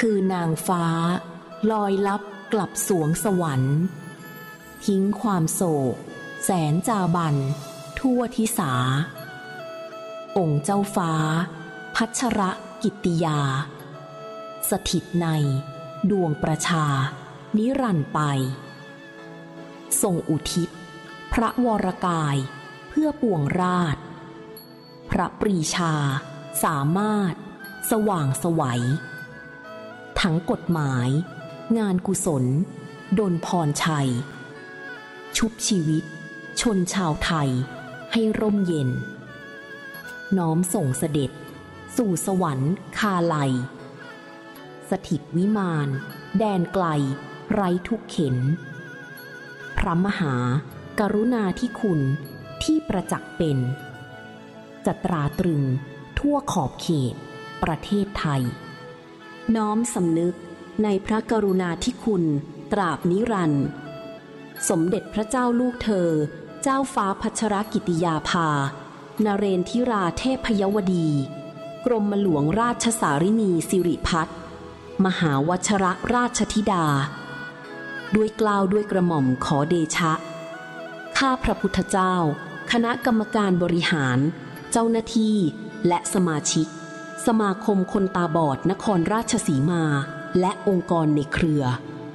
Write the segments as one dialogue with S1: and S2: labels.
S1: คือนางฟ้าลอยลับกลับสวงสวรรค์ทิ้งความโศกแสนจาบันทั่วทิสาองค์เจ้าฟ้าพัชรกิตติยาสถิตในดวงประชานิรันดร์ไปทรงอุทิศพระวรกายเพื่อปวงราชพระปรีชาสามารถสว่างไสวทั้งกฎหมายงานกุศลดลพรชัยชุบชีวิตชนชาวไทยให้ร่มเย็นน้อมส่งเสด็จสู่สวรรค์คาลัยสถิตวิมานแดนไกลไร้ทุกเข็ญพระมหากรุณาธิคุณที่ประจักษ์เป็นจะตราตรึงทั่วขอบเขตประเทศไทยน้อมสำนึกในพระกรุณาธิคุณตราบนิรันดร์สมเด็จพระเจ้าลูกเธอเจ้าฟ้าพัชรกิติยาภานเรนทิราเทพยวดีกรมหลวงราชสารินีสิริพัฒน์มหาวชรราชธิดาด้วยเกล้าด้วยกระหม่อมขอเดชะข้าพระพุทธเจ้าคณะกรรมการบริหารเจ้าหน้าที่และสมาชิกสมาคมคนตาบอดนครราชสีมาและองค์กรในเครือ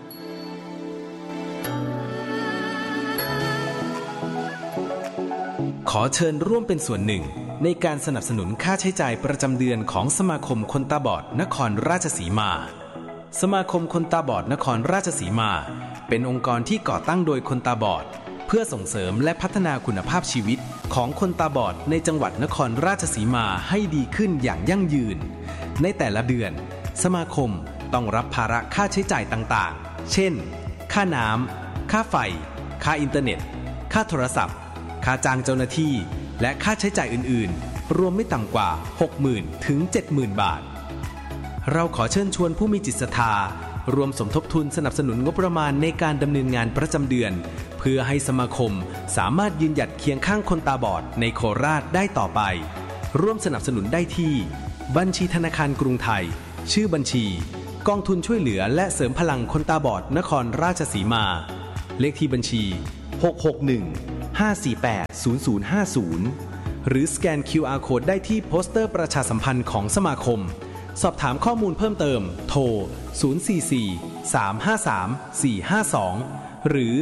S2: ขอเชิญร่วมเป็นส่วนหนึ่งในการสนับสนุนค่าใช้จ่ายประจำเดือนของสมาคมคนตาบอดนครราชสีมาสมาคมคนตาบอดนครราชสีมาเป็นองค์กรที่ก่อตั้งโดยคนตาบอดเพื่อส่งเสริมและพัฒนาคุณภาพชีวิตของคนตาบอดในจังหวัดนครราชสีมาให้ดีขึ้นอย่างยั่งยืนในแต่ละเดือนสมาคมต้องรับภาระค่าใช้จ่ายต่างๆเช่นค่าน้ำค่าไฟค่าอินเทอร์เน็ตค่าโทรศัพท์ค่าจ้างเจ้าหน้าที่และค่าใช้จ่ายอื่นๆรวมไม่ต่ำกว่า 60,000 ถึง 70,000 บาทเราขอเชิญชวนผู้มีจิตศรัทธารวมสมทบทุนสนับสนุนงบประมาณในการดำเนินงานประจำเดือนเพื่อให้สมาคมสามารถยืนหยัดเคียงข้างคนตาบอดในโคราชได้ต่อไปร่วมสนับสนุนได้ที่บัญชีธนาคารกรุงไทยชื่อบัญชีกองทุนช่วยเหลือและเสริมพลังคนตาบอดนครราชสีมาเลขที่บัญชี661-548-0050หรือสแกน QR Code ได้ที่โปสเตอร์ประชาสัมพันธ์ของสมาคมสอบถามข้อมูลเพิ่มเติมโทร044-353-452หรือ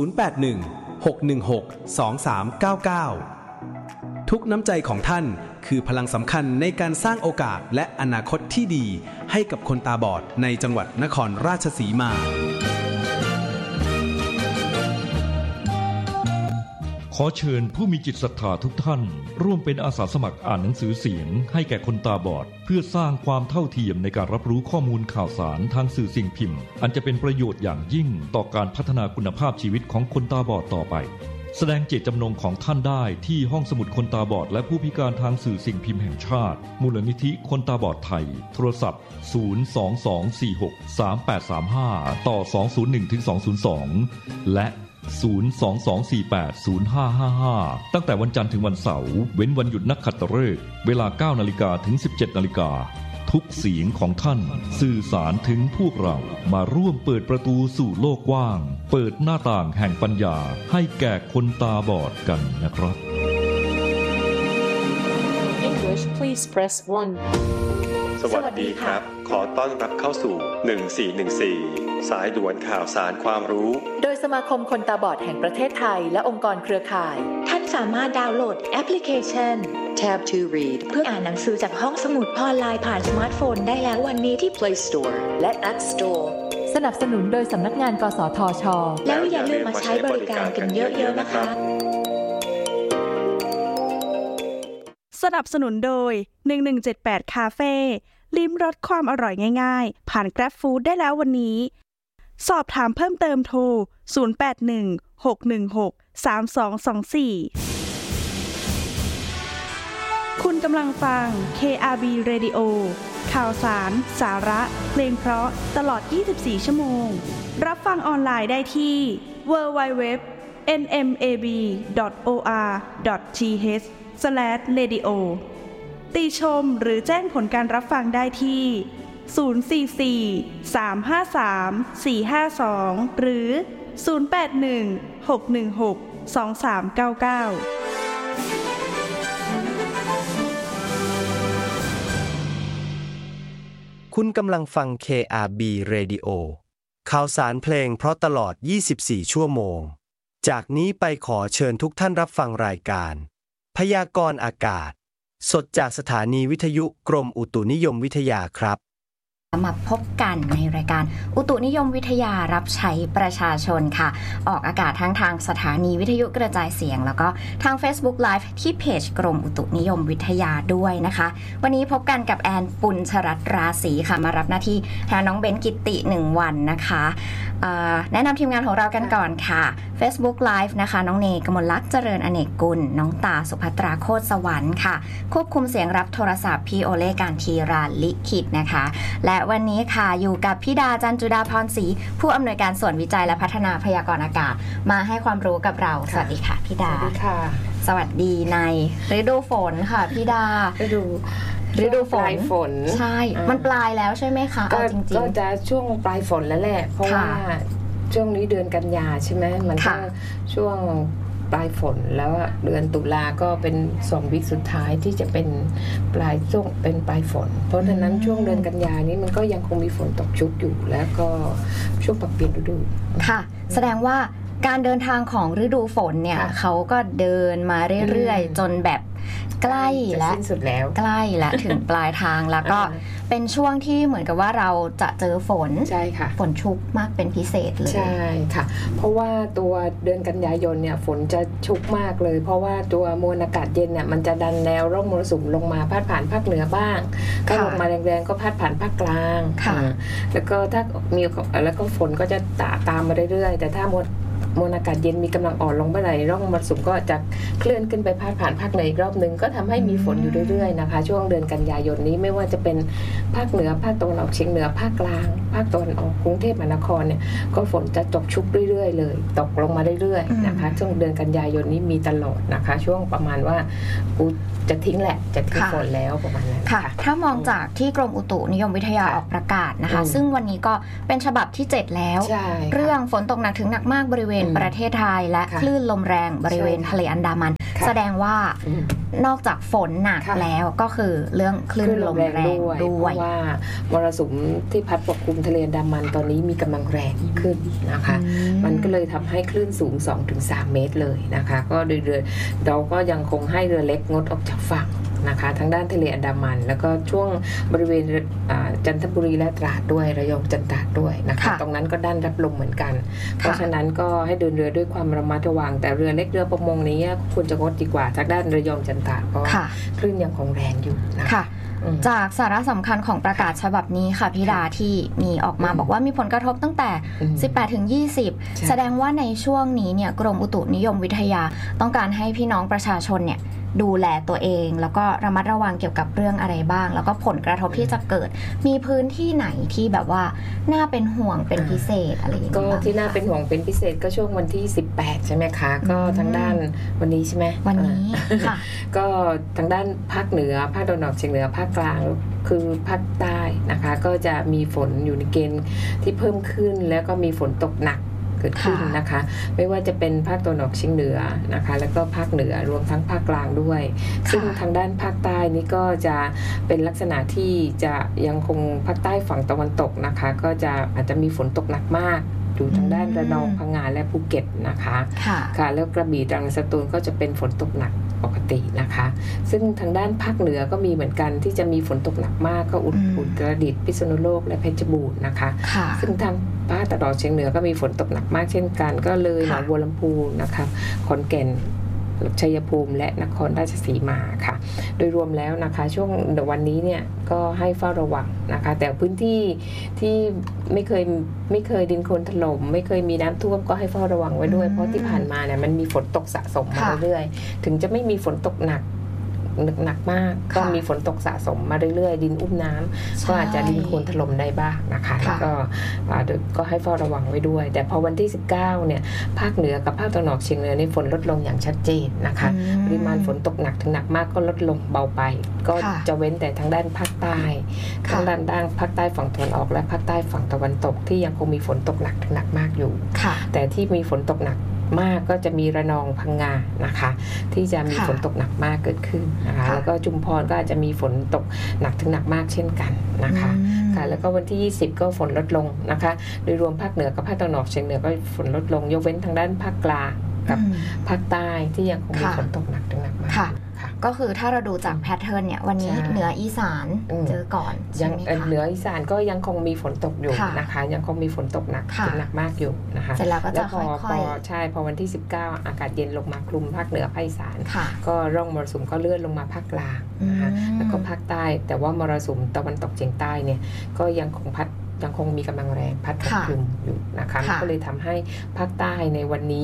S2: 081-616-2399ทุกน้ำใจของท่านคือพลังสำคัญในการสร้างโอกาสและอนาคตที่ดีให้กับคนตาบอดในจังหวัดนครราชสีมา
S3: ขอเชิญผู้มีจิตศรัทธาทุกท่านร่วมเป็นอาสาสมัครอ่านหนังสือเสียงให้แก่คนตาบอดเพื่อสร้างความเท่าเทียมในการรับรู้ข้อมูลข่าวสารทางสื่อสิ่งพิมพ์อันจะเป็นประโยชน์อย่างยิ่งต่อการพัฒนาคุณภาพชีวิตของคนตาบอดต่อไปแสดงเจตจำนงของท่านได้ที่ห้องสมุดคนตาบอดและผู้พิการทางสื่อสิ่งพิมพ์แห่งชาติมูลนิธิคนตาบอดไทยโทรศัพท์022463835ต่อ201-202และ022480555ตั้งแต่วันจันทร์ถึงวันเสาร์เว้นวันหยุดนักขัตฤกษ์เวลา 9:00 นถึง 17:00 นทุกเสียงของท่านสื่อสารถึงพวกเรามาร่วมเปิดประตูสู่โลกกว้างเปิดหน้าต่างแห่งปัญญาให้แก่คนตาบอดกันนะครับ
S4: English please press 1
S5: สวัสดีครับขอต้อนรับเข้าสู่1414สายด่วนข่าวสารความรู้
S6: โดยสมาคมคนตาบอดแห่งประเทศไทยและองค์กรเครือข่าย
S7: ท่านสามารถดาวน์โหลดแอปพลิเคชัน Tab to Read เพื่ออ่านหนังสือจากห้องสมุดออนไลน์ผ่านสมาร์ทโฟนได้แล้ววันนี้ที่ Play Store
S6: และ App Store สนับสนุนโดยสำนักงานกสทช.
S7: แล้วอย่าลืมมาใช้บริการกันเยอะๆนะคะ
S8: สนับสนุนโดย1178คาเฟ่ลิ้มรสความอร่อยง่ายๆผ่าน Grab Food ได้แล้ววันนี้สอบถามเพิ่มเติมโทร0816163224คุณกำลังฟัง KRB Radio ข่าวสารสาระเพลงเพราะตลอด24ชั่วโมงรับฟังออนไลน์ได้ที่ www.nmab.or.th/radio ติชมหรือแจ้งผลการรับฟังได้ที่ 044-353-452 หรือ 081-616-2399
S9: คุณกำลังฟัง KRB Radio ข่าวสารเพลงเพราะตลอด24ชั่วโมงจากนี้ไปขอเชิญทุกท่านรับฟังรายการพยากรณ์อากาศสดจากสถานีวิทยุกรมอุตุนิยมวิทยาครับ
S10: มาพบกันในรายการอุตุนิยมวิทยารับใช้ประชาชนค่ะออกอากาศทั้งทางสถานีวิทยุกระจายเสียงแล้วก็ทาง Facebook Live ที่เพจกรมอุตุนิยมวิทยาด้วยนะคะวันนี้พบกันกับแอนปุณชรัตน์ราศีค่ะมารับหน้าที่แทนน้องเบนกิตติ1วันนะคะแนะนำทีมงานของเรากันก่อนค่ะ Facebook Live นะคะน้องเนกมลลักษณ์เจริญอเนกกุลน้องตาสุภัตราโคตรสวรรค์ค่ะควบคุมเสียงรับโทรศัพท์พี่โอเล่การทีราลิขิตนะคะและวันนี้ค่ะอยู่กับพี่ดาจันจุดาพรศรีผู้อำนวยการส่วนวิจัยและพัฒนาพยากรณ์อากาศมาให้ความรู้กับเราสวัสดีค่ะพี่ดาสวัสดีค่ะสวัสดีในฤดูฝนค่ะพี่ดาฤดูฝนใช่มันปลายแล้วใช่ไหมคะก็จริงๆก็
S11: จะช่วงปลายฝนแล้วแหละเพราะว่าช่วงนี้เดือนกันยาใช่ไหมมันก็ช่วงปลายฝนแล้วเดือนตุลาก็เป็น2วีคสุดท้ายที่จะเป็นปลายช่วงเป็นปลายฝนเพราะฉะนั้นช่วงเดือนกันยานี้มันก็ยังคงมีฝนตกชุกอยู่แล้วก็ช่วงปรับเปลี่ยนฤดู
S10: ค่ะแสดงว่าการเดินทางของฤดูฝนเนี่ยเขาก็เดินมาเรื่อยๆจนแบบใกล้และ
S11: สิ้นสุดแล้ว
S10: ใกล้และถึงปลายทางแล้วก็เป็นช่วงที่เหมือนกับว่าเราจะเจอฝน
S11: ใช่ค่ะ
S10: ฝนชุกมากเป็นพิเศษเลย
S11: ใช่ค่ะเพราะว่าตัวเดือนกันยายนเนี่ยฝนจะชุกมากเลยเพราะว่าตัวมวลอากาศเย็นเนี่ยมันจะดันแนวร่องมรสุมลงมาพาดผ่านภาคเหนือบ้างก็ลงมาแรงๆก็พาดผ่านภาคกลางแล้วก็ถ้ามีแล้วก็ฝนก็จะตามมาเรื่อยๆแต่ถ้ามวลอากาศเย็นมีกำลังอ่อนลงเมื่อไหร่ร่องมรสุมก็จะเคลื่อนขึ้นไปพาดผ่านภาคเหนืออีกรอบนึงก็ทำให้มีฝนอยู่เรื่อยๆนะคะช่วงเดือนกันยายนนี้ไม่ว่าจะเป็นภาคเหนือภาคตะวันออกเฉียงเหนือภาคกลางภาคตะวันออกกรุงเทพมหานครเนี่ยก็ฝนจะตกชุกเรื่อยๆเลยตกลงมาเรื่อยๆนะคะช่วงเดือนกันยายนนี้มีตลอดนะคะช่วงประมาณว่าจะทิ้งแหละจะทิ้งฝนแล้วประมาณนั้น
S10: ค่ะถ้ามองจากที่กรมอุตุนิยมวิทยาออกประกาศนะคะซึ่งวันนี้ก็เป็นฉบับที่7แล้วเรื่องฝนตกหนักถึงหนักมากบริเวณประเทศไทยและคลื่นลมแรงบริเวณทะเลอันดามันแสดงว่านอกจากฝนหนักแล้วก็คือเรื่องคลื่นลมแรงด้วย
S11: เพราะว่ามรสุมที่พัดปกคลุมทะเลอันดามันตอนนี้มีกำลังแรงขึ้นนะคะมันก็เลยทำให้คลื่นสูง 2-3 เมตรเลยนะคะก็โดยเรือเราก็ยังคงให้เรือเล็กงดออกจากฝั่งนะคะทางด้านทะเลอันดามันแล้วก็ช่วงบริเวณจันทบุรีและตราดด้วยระยองจันทราดด้วยนะคะตรงนั้นก็ด้านรับลมเหมือนกันเพราะฉะนั้นก็ให้เดินเรือด้วยความระมัดระวังแต่เรือเล็กเรือประมงนี้ควรจะงดดีกว่าทางด้านระยองจันทราดเพราะคลื่นยังคงแรงอยู่นะคะ
S10: จากสาระสำคัญของประกาศฉบับนี้ค่ะพี่ดาที่มีออกมาบอกว่ามีผลกระทบตั้งแต่ 18-20 แสดงว่าในช่วงนี้เนี่ยกรมอุตุนิยมวิทยาต้องการให้พี่น้องประชาชนเนี่ยดูแลตัวเองแล้วก็ระมัดระวังเกี่ยวกับเรื่องอะไรบ้างแล้วก็ผลกระทบที่จะเกิดมีพื้นที่ไหนที่แบบว่าน่าเป็นห่วงเป็นพิเศษอะไรอย่างเงี้ย
S11: ก็ที่น่าเป็นห่วงเป็นพิเศษก็ช่วงวันที่18ใช่ไหมคะก็ทางด้านวันนี้ใช่ไหม
S10: วันนี้ค่ะ
S11: ก็ทางด้านภาคเหนือภาคตะวันออกเฉียงเหนือภาคกลางคือภาคใต้นะคะก็จะมีฝนอยู่ในเกณฑ์ที่เพิ่มขึ้นแล้วก็มีฝนตกหนักเกิดขึ้นนะคะไม่ว่าจะเป็นภาคตะวันออกเฉียงเหนือนะคะแล้วก็ภาคเหนือรวมทั้งภาคกลางด้วยซึ่งทางด้านภาคใต้นี้ก็จะเป็นลักษณะที่จะยังคงภาคใต้ฝั่งตะวันตกนะคะก็จะอาจจะมีฝนตกหนักมากอยู่ทางด้านระนองพังงาและภูเก็ตนะคะค่ะแล้วกระบี่ตรังสตูลก็จะเป็นฝนตกหนักปกตินะคะซึ่งทางด้านภาคเหนือก็มีเหมือนกันที่จะมีฝนตกหนักมากก็อุตรดิตถ์พิษณุโลกและเพชรบูรณ์นะคะซึ่งทางภาคตะวันออกเฉียงเหนือก็มีฝนตกหนักมากเช่นกันก็เลยหนองบัวลำพูนะคะขอนแก่นชัยภูมิและนครราชสีมาค่ะโดยรวมแล้วนะคะช่วงวันนี้เนี่ยก็ให้เฝ้าระวังนะคะแต่พื้นที่ที่ไม่เคยดินโคลนถล่มไม่เคยมีน้ำท่วมก็ให้เฝ้าระวังไว้ด้วยเพราะที่ผ่านมาเนี่ยมันมีฝนตกสะสมมาเรื่อยๆถึงจะไม่มีฝนตกหนักหนักมากก็มีฝนตกสะสมมาเรื่อยๆดินอุ้มน้ำก็อาจจะดินโคลนถล่มได้บ้างนะคะแล้วก็ให้เฝ้าระวังไว้ด้วยแต่พอวันที่19เนี่ยภาคเหนือกับภาคตะวันออกเฉียงเหนือนี่ฝนลดลงอย่างชัดเจนนะคะปริมาณฝนตกหนักถึงหนักมากก็ลดลงเบาไปก็จะเว้นแต่ทางด้านภาคใต้ทางด้านภาคใต้ฝั่งตะวันออกและภาคใต้ฝั่งตะวันตกที่ยังคงมีฝนตกหนักถึงหนักมากอยู่แต่ที่มีฝนตกหนักมากก็จะมีระนองพังงานะคะที่จะมีฝนตกหนักมากเกิดขึ้นนะคะแล้วก็ชุมพรก็อาจจะมีฝนตกหนักถึงหนักมากเช่นกันนะคะค่ะแล้วก็วันที่20ก็ฝนลดลงนะคะโดยรวมภาคเหนือกับภาคตะวันออกเฉียงเหนือก็ฝนลดลงยกเว้นทางด้านภาคกลางกับภาคใต้ที่ยังคงมีฝนตกหนักถึงหนักมาก
S10: ก็คือถ้าเราดูจากแพทเทิร์นเนี่ยวันนี้เหนืออีสานเจอก่อน
S11: ยังเหนืออีสานก็ยังคงมีฝนตกอยู่นะคะยังคงมีฝนตกหนักถึงหนักมากอยู่นะคะ
S10: เสร็จแล้วก็จะค่อย
S11: ๆใช่พอวันที่19อากาศเย็นลงมาคลุมภาคเหนือภาคอีสานก็ร่องมรสุมก็เลื่อนลงมาภาคกลางนะคะแล้วก็ภาคใต้แต่ว่ามรสุมตะวันตกเฉียงใต้เนี่ยก็ยังคงมีกำลังแรงพัดปกคลุมอยู่นะคะก็เลยทำให้ภาคใต้ในวันนี้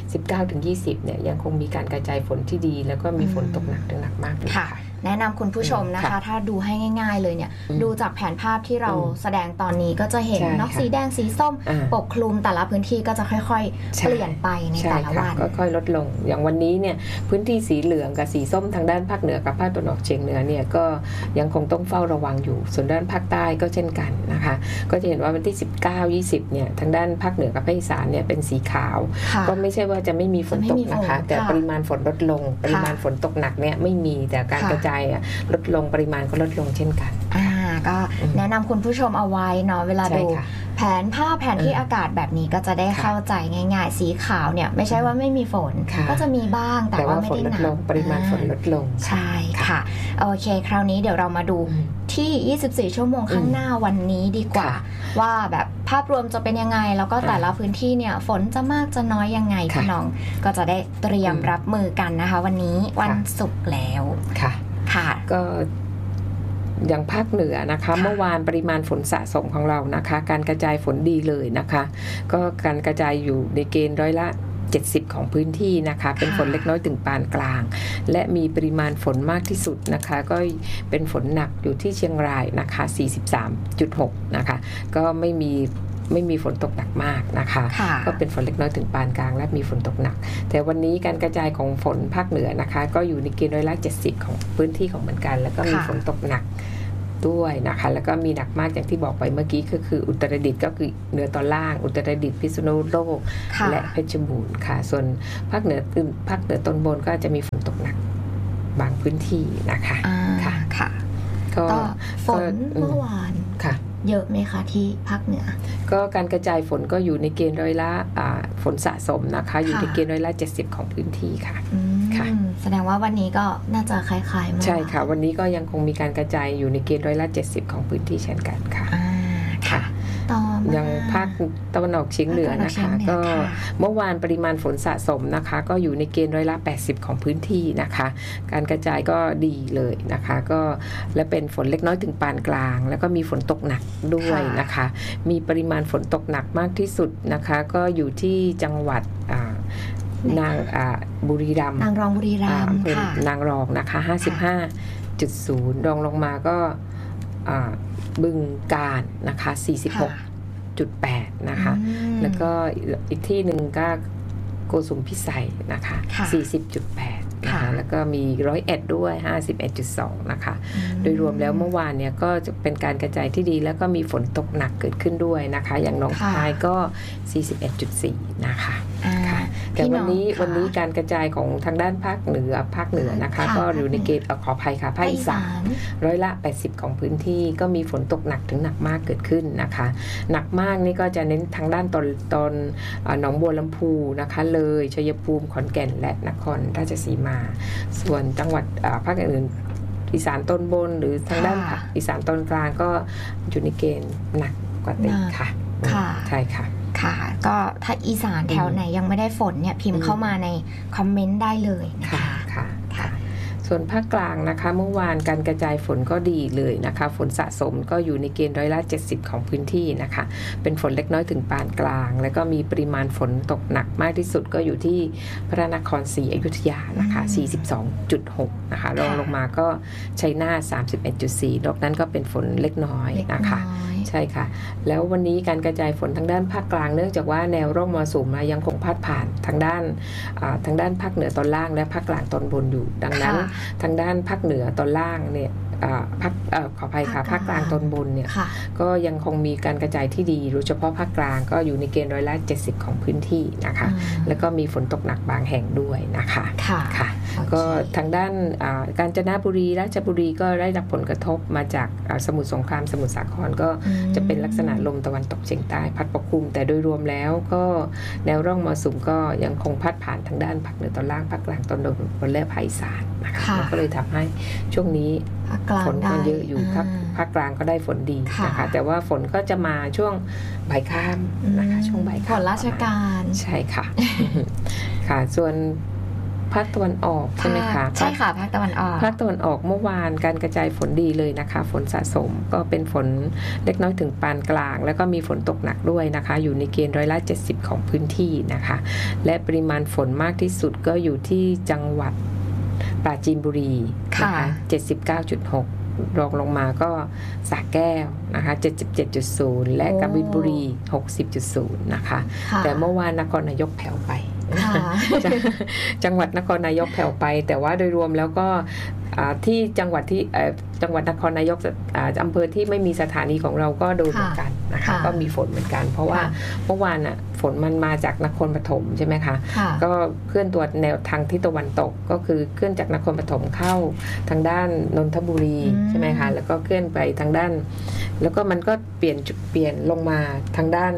S11: 19-20 เนี่ยยังคงมีการกระจายฝนที่ดีแล้วก็มีฝนตกหนักถึงหนักมากค่ะ
S10: แนะนำคุณผู้ชมนะคะถ้าดูให้ง่ายๆเลยเนี่ยดูจากแผนภาพที่เราแสดงตอนนี้ก็จะเห็นเนาะสีแดงสีส้มปกคลุมแต่ละพื้นที่ก็จะค่อยๆเปลี่ยนไปในแต่ละวัน
S11: ค่อยๆลดลงอย่างวันนี้เนี่ยพื้นที่สีเหลืองกับสีส้มทางด้านภาคเหนือกับภาคตะวันออกเฉียงเหนือเนี่ยก็ยังคงต้องเฝ้าระวังอยู่ส่วนด้านภาคใต้ก็เช่นกันนะคะก็จะเห็นว่าวันที่19-20เนี่ยทางด้านภาคเหนือกับภาคอีสานเนี่ยเป็นสีขาวก็ไม่ใช่ว่าจะไม่มีฝนตกนะคะแต่ปริมาณฝนลดลงปริมาณฝนตกหนักเนี่ยไม่มีแต่การกระจายลดลงปริมาณก็ลดลงเช่นกัน
S10: ก็แนะนำคุณผู้ชมเอาไว้เนาะเวลาดูแผนภาพแผนที่อากาศแบบนี้ก็จะได้เข้าใจง่ายๆสีขาวเนี่ยไม่ใช่ว่าไม่มีฝนก็จะมีบ้างแต่ว่าไม่ได้หนัก
S11: ปริมาณฝนลดลง
S10: ใช่ค่ะโอเคคราวนี้เดี๋ยวเรามาดูที่24ชั่วโมงข้างหน้าวันนี้ดีกว่าว่าแบบภาพรวมจะเป็นยังไงแล้วก็แต่ละพื้นที่เนี่ยฝนจะมากจะน้อยยังไงพี่น้องก็จะได้เตรียมรับมือกันนะคะวันนี้วันศุกร์แล้ว
S11: ค่ะก็อย่างภาคเหนือนะคะเมื่อวานปริมาณฝนสะสมของเรานะคะการกระจายฝนดีเลยนะคะก็การกระจายอยู่ในเกณฑ์ร้อยละ70ของพื้นที่นะคะเป็นฝนเล็กน้อยถึงปานกลางและมีปริมาณฝนมากที่สุดนะคะก็เป็นฝนหนักอยู่ที่เชียงรายนะคะ 43.6 นะคะก็ไม่มีฝนตกหนักมากนะคะก็เป็นฝนเล็กน้อยถึงปานกลางและมีฝนตกหนักแต่วันนี้การกระจายของฝนภาคเหนือนะคะก็อยู่ในเกณฑ์ร้อยละ70ของพื้นที่ของเหมือนกันแล้วก็มีฝนตกหนักด้วยนะคะแล้วก็มีหนักมากอย่างที่บอกไปเมื่อกี้ก็คืออุตรดิตถ์ก็คือเหนือตอนล่างอุตรดิตถ์พิษณุโลกและเพชรบูรณ์ค่ะส่วนภาคเหนือตอนบนก็จะมีฝนตกหนักบางพื้นที่นะคะ
S10: ค่ะก็ฝนเมื่อวาน
S11: ค่ะ
S10: เยอะไหมคะที่ภาคเหนือ
S11: ก็การกระจายฝนก็อยู่ในเกณฑ์ร้อยละฝนสะสมนะคะอยู่ในเกณฑ์ร้อยละ70ของพื้นที่ค่ะ
S10: แสดงว่าวันนี้ก็น่าจะคล้ายๆ
S11: ใช่ค่ะวันนี้ก็ยังคงมีการกระจายอยู่ในเกณฑ์ร้อยละ70ของพื้นที่เช่นกันค่ะยังภาคตะวันออกเฉียงเหนือนะคะก็เมื่อวานปริมาณฝนสะสมนะคะก็อยู่ในเกณฑ์ร้อยละ80ของพื้นที่นะคะการกระจายก็ดีเลยนะคะก็และเป็นฝนเล็กน้อยถึงปานกลางแล้วก็มีฝนตกหนักด้วยนะคะมีปริมาณฝนตกหนักมากที่สุดนะคะก็อยู่ที่จังหวัดบุรีรัมย์
S10: นางรองบุรีรัมย์
S11: ค่ะนางรองนะคะ 55.0 รองลงมาก็บึงกาฬนะคะ 46.8 นะคะแล้วก็อีกที่หนึ่งก็โกสุมพิสัยนะคะ 40.8 นะคะแล้วก็มี101ด้วย 51.2 นะคะโดยรวมแล้วเมื่อวานเนี่ยก็จะเป็นการกระจายที่ดีแล้วก็มีฝนตกหนักเกิดขึ้นด้วยนะคะอย่างหนองคายก็ 41.4 นะคะแต่วันนี้การกระจายของทางด้านภาคเหนือนะคะก็อยู่ในเกณฑ์ขออภัยค่ะภาคอีสานร้อยละ80ของพื้นที่ก็มีฝนตกหนักถึงหนักมากเกิดขึ้นนะคะหนักมากนี่ก็จะเน้นทางด้านตอนหนองบัวลำพูนะคะเลยชัยภูมิขอนแก่นและนครราชสีมาส่วนจังหวัดภาคอื่นอีสานตอนบนหรือทางด้านอีสานตอนกลางก็อยู่ในเกณฑ์หนักกว่าติค่ะใช่ค่ะ
S10: ค่ะก็ถ้าอีสานแถวไหนยังไม่ได้ฝนเนี่ยพิมพ์เข้ามาในคอมเมนต์ได้เลยนะคะ
S11: ค่ะส่วนภาคกลางนะคะเมื่อวานการกระจายฝนก็ดีเลยนะคะฝนสะสมก็อยู่ในเกณฑ์70%ของพื้นที่นะคะเป็นฝนเล็กน้อยถึงปานกลางแล้วก็มีปริมาณฝนตกหนักมากที่สุดก็อยู่ที่พระนครศรีอยุธยานะคะ 42.6 นะคะรองลงมาก็ชัยนาท 31.4 นอกนั้นก็เป็นฝนเล็กน้อยนะคะใช่ค่ะแล้ววันนี้การกระจายฝนทางด้านภาคกลางเนื่องจากว่าแนวร่องมรสุมยังคงพาดผ่านทางด้านภาคเหนือตอนล่างและภาคกลางตอนบนอยู่ดังนั้นทางด้านภาคเหนือตอนล่างเนี่ยขออภัยค่ะภาคกลางตอนบนเนี่ยก็ยังคงมีการกระจายที่ดีโดยเฉพาะภาคกลางก็อยู่ในเกณฑ์70%ของพื้นที่นะคะแล้วก็มีฝนตกหนักบางแห่งด้วยนะคะค่ะก็ทางด้านกาญจนบุรีราชบุรีก็ได้รับผลกระทบมาจากสมุทรสงครามสมุทรสาครก็จะเป็นลักษณะลมตะวันตกเฉียงใต้พัดปกคลุมแต่โดยรวมแล้วก็แนวร่องมรสุมก็ยังคงพัดผ่านทางด้านภาคเหนือตอนล่างภาคกลางตอนบนและภาคอีสานนะคะก็เลยทำให้ช่วงนี้ฝนก็เยอะอยู่ภาคกลางก็ได้ฝนดีนะคะแต่ว่าฝนก็จะมาช่วงบ่ายค่ำนะคะช่วงบ่ายค่ำ
S10: ฝนราชการ
S11: ใช่ค่ะค่ะส่วนภาคตะวันออกใช่ไหมคะ
S10: ใช่ค่ะภาคตะวันออก
S11: ภาคตะวันออกเมื่อวานการกระจายฝนดีเลยนะคะฝนสะสมก็เป็นฝนเล็กน้อยถึงปานกลางแล้วก็มีฝนตกหนักด้วยนะคะอยู่ในเกณฑ์70%ของพื้นที่นะคะและปริมาณฝนมากที่สุดก็อยู่ที่จังหวัดปราจีนบุรีนะคะ 79.6 รองลงมาก็สระแก้วนะคะ 77.0 และกบินบุรี 60.0 นะคะแต่เมื่อวานนครนายกแผ่วไปจังหวัดนครนายกแผ่วไปแต่ว่าโดยรวมแล้วก็ที่จังหวัดนครนายกอำเภอที่ไม่มีสถานีของเราก็โดนเหมือนกันนะคะก็มีฝนเหมือนกันเพราะว่าเมื่อวานฝนมันมาจากนครปฐมใช่ไหมคะก็เคลื่อนตัวแนวทางทิศตะวันตกก็คือเคลื่อนจากนครปฐมเข้าทางด้านนนทบุรีใช่ไหมคะแล้วก็เคลื่อนไปทางด้านแล้วก็มันก็เปลี่ยนลงมาทางด้าน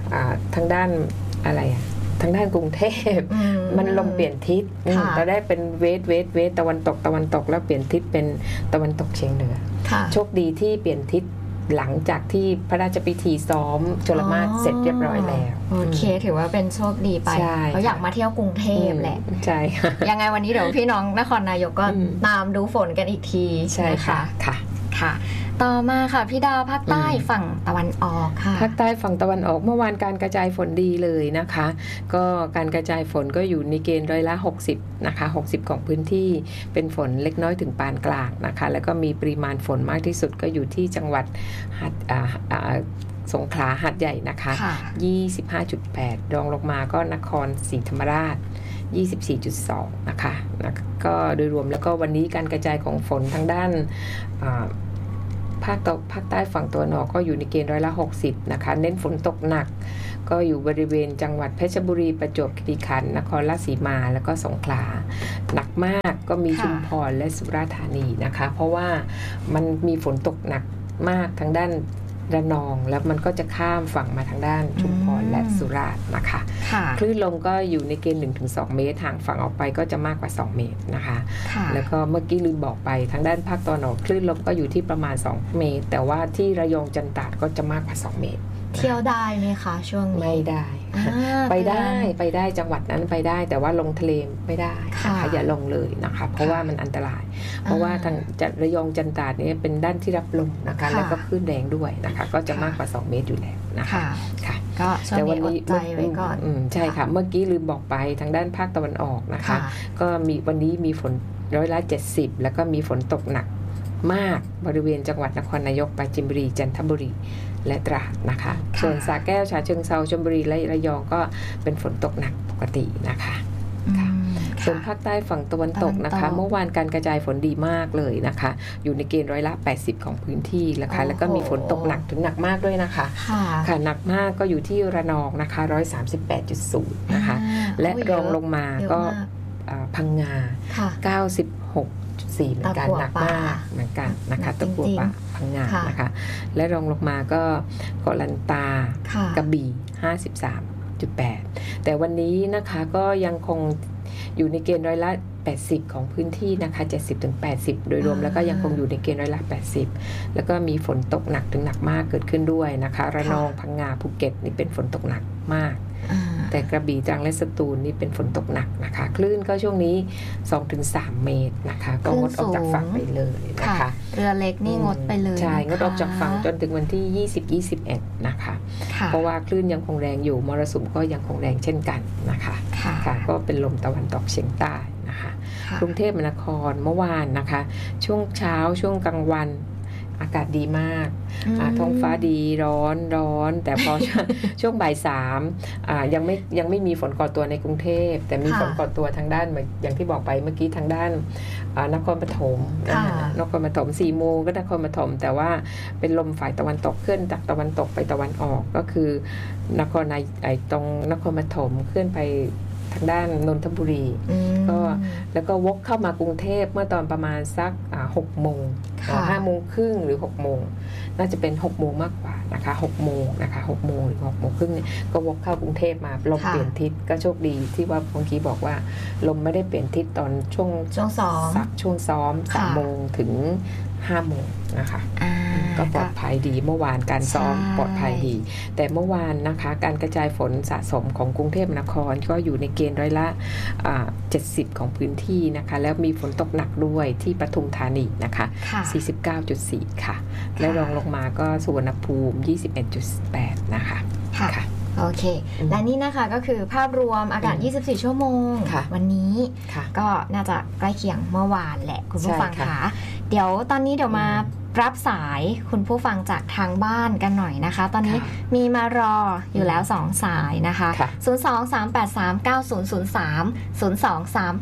S11: อะไรทางด้านกรุงเทพมันลมเปลี่ยนทิศเราได้เป็นเวสตะวันตกแล้วเปลี่ยนทิศเป็นตะวันตกเฉียงเหนือโชคดีที่เปลี่ยนทิศหลังจากที่พระราชพิธีซ้อมโจรมาศเสร็จเรียบร้อยแล้ว
S10: โอเคถือว่าเป็นโชคดีไปเขาอยากมาเที่ยวกรุงเทพแหละ
S11: ใช่
S10: ยังไงวันนี้เดี๋ยวพี่น้องนครนายกก็ตามดูฝนกันอีกที
S11: ใช่ค่ะ
S10: ค่ะต่อมาค่ะพี่ดาวภาคใต้ฝั่งตะวันออกค่ะ
S11: ภาคใต้ฝั่งตะวันออกเมื่อวานการกระจายฝนดีเลยนะคะก็การกระจายฝนก็อยู่ในเกณฑ์60%นะคะ60ของพื้นที่เป็นฝนเล็กน้อยถึงปานกลางนะคะแล้วก็มีปริมาณฝนมากที่สุดก็อยู่ที่จังหวัดสงขลาหาดใหญ่นะคะ 25.8 รองลงมาก็นครศรีธรรมราช 24.2 นะคะก็โดยรวมแล้วก็วันนี้การกระจายของฝนทางด้านภาคใต้ฝั่งตะวันออกก็อยู่ในเกณฑ์60%นะคะเน้นฝนตกหนักก็อยู่บริเวณจังหวัดเพชรบุรีประจวบคีรีขันธ์นครราชสีมาแล้วก็สงขลาหนักมากก็มีชุมพรและสุราษฎร์ธานีนะคะเพราะว่ามันมีฝนตกหนักมากทางด้านระนองแล้วมันก็จะข้ามฝั่งมาทางด้านชุมพรและสุราษฎร์นะคะคลื่นลมก็อยู่ในเกณฑ์ 1-2 เมตรห่างฝั่งออกไปก็จะมากกว่า2เมตรนะคะแล้วก็เมื่อกี้ลืมบอกไปทางด้านภาคตะวันออกคลื่นลมก็อยู่ที่ประมาณ2เมตรแต่ว่าที่ระยองจันตราดก็จะมากกว่า2เมตร
S10: เที่ยวได้ไหมคะช่วงนี้
S11: ไม่ได้ไปได้จังหวัดนั้นไปได้แต่ว่าลงทะเลไม่ได้นะคะอย่าลงเลยนะคะเพราะว่ามันอันตรายเพราะว่าทางระยองจันตราดนี่เป็นด้านที่รับลมนะคะแล้วก็คลื่นแรงด้วยนะคะก็จะมากกว่า2เมตรอยู่แล้วนะคะ
S10: ค่ะก็แต่วันนี้อดใจไว้ก่อน
S11: ใช่ค่ะเมื่อกี้ลืมบอกไปทางด้านภาคตะวันออกนะคะก็มีวันนี้มีฝน70%แล้วก็มีฝนตกหนักมากบริเวณจังหวัดนครนายกปราจีนบุรีจันทบุรีและตราดนะคะส่วนสระแก้วฉะเชิงเทราชลบุรีและระยองก็เป็นฝนตกหนักปกตินะคะส่วนภาคใต้ฝั่งตะวันตกนะคะเมื่อวานการกระจายฝนดีมากเลยนะคะอยู่ในเกณฑ์80%ของพื้นที่นะคะแล้วก็มีฝนตกหนักถึงหนักมากด้วยนะคะค่ะหนักมากก็อยู่ที่ระนองนะคะ 138.0 นะคะและรองลงมาก็พังงา 96.4 เหมือนกันหนักมากเหมือนกันนะคะตะกัวป่าพังงานะคะและรองลงมาก็เกาะลันตากระบี่ 53.8 แต่วันนี้นะคะก็ยังคงอยู่ในเกณฑ์80%ของพื้นที่นะคะ 70-80 โดยรวมแล้วก็ยังคงอยู่ในเกณฑ์80%แล้วก็มีฝนตกหนักถึงหนักมากเกิดขึ้นด้วยนะคะระนองพังงาภูเก็ตนี่เป็นฝนตกหนักมากแต่แต่กระบี่ตรังและสตูลนี่เป็นฝนตกหนักนะคะคลื่นก็ช่วงนี้ 2-3 เมตรนะคะก็งดออกจากฝั่งไปเลยนะคะ
S10: เรือเล็กนี่งดไปเลย
S11: ใช่งดออกจากฝั่งจนถึงวันที่20-21นะคะเพราะว่าคลื่นยังคงแรงอยู่มรสุมก็ยังคงแรงเช่นกันนะคะค่ะก็เป็นลมตะวันตกเฉียงใต้นะคะกรุงเทพมหานครเมื่อวานนะคะช่วงเช้าช่วงกลางวันอากาศดีมากท้องฟ้าดีร้อนแต่พอ ช่วงบ่ายสามยังไม่มีฝนก่อตัวในกรุงเทพแต่มีฝนก่อตัวทางด้านอย่างที่บอกไปเมื่อกี้ทางด้านนครปฐมนครปฐม4 โมงก็นครปฐมแต่ว่าเป็นลมฝ่ายตะวันตกเคลื่อนจากตะวันตกไปตะวันออกก็คือนครตรงนครปฐมเคลื่อนไปทางด้านนนทบุรีก็แล้วก็วกเข้ามากรุงเทพเมื่อตอนประมาณสัก6 โมง5 โมงครึ่งหรือ6 โมงน่าจะเป็น6 โมงมากกว่านะคะ6 โมงนะคะ6 โมงหรือ6 โมงครึ่งเนี่ยก็วกเข้ากรุงเทพมาลมเปลี่ยนทิศก็โชคดีที่ว่าเมื่อกี้บอกว่าลมไม่ได้เปลี่ยนทิศตอนช่วงซ้อม3 โมงถึง5 โมงนะคะก็ปลอดภัยดีเมื่อวานการซ้อมปลอดภัยดีแต่เมื่อวานนะคะการกระจายฝนสะสมของกรุงเทพมหานครก็อยู่ในเกณฑ์ร้อยละ70ของพื้นที่นะคะแล้วมีฝนตกหนักด้วยที่ปทุมธานีนะคะ 49.4 ค่ะและรองลงมาก็สุวรรณภูมิ 21.8 นะคะค่ะ
S10: โอเคและนี่นะคะก็คือภาพรวมอากาศ24 ชั่วโมงวันนี้ก็น่าจะใกล้เคียงเมื่อวานแหละคุณผู้ฟังค่ะเดี๋ยวตอนนี้เดี๋ยวมารับสายคุณผู้ฟังจากทางบ้านกันหน่อยนะคะตอนนี้มีมารออยู่แล้ว2 สายนะคะ023839003